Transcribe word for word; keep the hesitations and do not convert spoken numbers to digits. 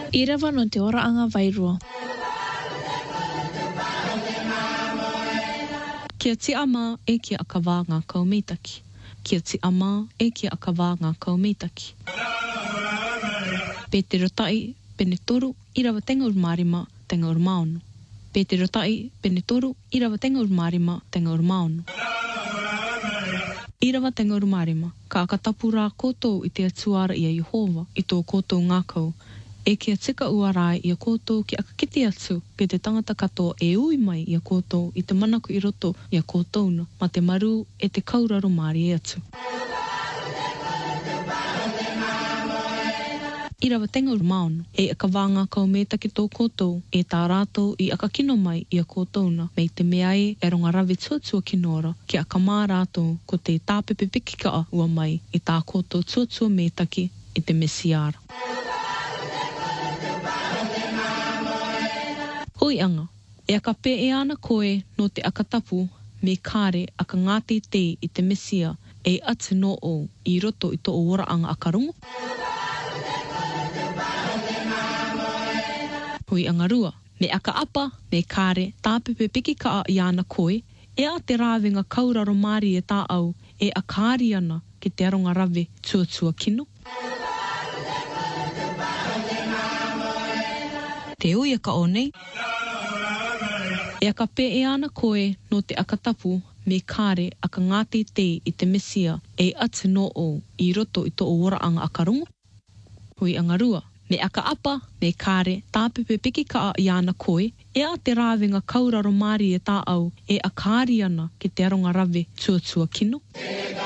I rawa no te ora anga vairua. Kia ti ama e kia akawā ngā kaumitaki. Kia ti ama e kia akawā ngā kaumitaki. Pe te rotai pene toru i rawa tenga ur marima tenga ur maono. Pe te rotai pene toru i rawa tenga ur marima tenga ur maono. I rawa tenga ur marima, ka akatapu rā koutou i te atuara i a Yehova i tō koutou ngākau. E kia tika ua rai i a koutou ki aka kiti atu ke te tangata katoa e ui mai i a koutou i te manaku i roto i a koutouna ma te maru e te kauraro māri e atu. I rawa tenga ur maono, e aka wāngā kaumeta ki tō koutou e tā rātou i aka kino mai i a koutouna mei te mea e e ronga rawe tuatua kinora ki aka mā rātou ko te tāpepe pikikaa ua mai i tā koutou tuatua mētaki i te mesiara. Oi anga, e aka pe e ana koe no te akatapu me kāre aka ngāti te i te mesia e atu no o i roto i tō ora anga akarungu. Oi anga rua, me aka apa, me kāre, tāpepe piki kaa i ana koe, e a te rāwenga kauraro māri e tā au e a kāri ana ki te aronga rawe tuatua kino. Te ui aka o nei. E aka pe e ana koe no te akatapu me kāre aka ngāti te i te mesia e atu no o i roto i tō ora anga akarungu. Hui anga rua, me aka apa, me kāre, tāpepe piki kaa i ana koe, e a te rāwenga kauraro māri e tā au e a kāri ana ki te aronga rawe tuatua kino.